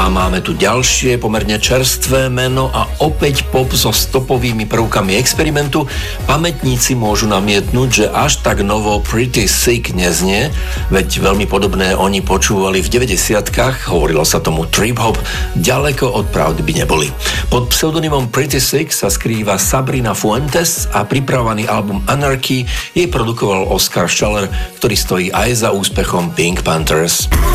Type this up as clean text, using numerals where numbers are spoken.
A máme tu ďalšie, pomerne čerstvé meno a opäť pop so stopovými prvkami experimentu. Pamätníci môžu namietnúť, že až tak novo Pretty Sick neznie, veď veľmi podobné oni počúvali v 90-kách, hovorilo sa tomu trip hop, ďaleko od pravdy by neboli. Pod pseudonymom Pretty Sick sa skrýva Sabrina Fuentes a pripravovaný album Anarchy jej produkoval Oscar Schaller, ktorý stojí aj za úspechom Pink Panthers.